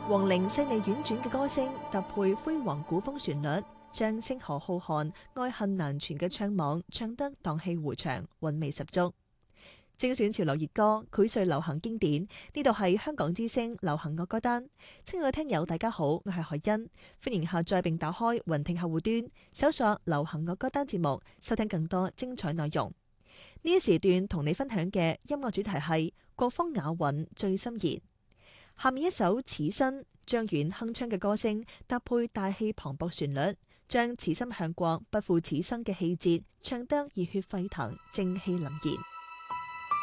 黃齡細膩婉轉嘅歌聲搭配輝煌古風旋律，將星河浩瀚、愛恨難全嘅唱網唱得蕩氣迴腸，韻味十足。精選潮流熱歌，膾萃流行經典。呢度係香港之聲流行樂歌單。親愛嘅聽友，大家好，我係海欣，歡迎下載並打開雲聽客戶端，搜索流行樂歌單節目，收聽更多精彩內容。呢一時段同你分享嘅音樂主題係國風雅韻最心弦。下面一首《此身》，張遠鏗鏘嘅歌聲搭配大氣磅礴旋律，將此心向國不負此生嘅氣節唱得熱血沸騰，正氣凜然。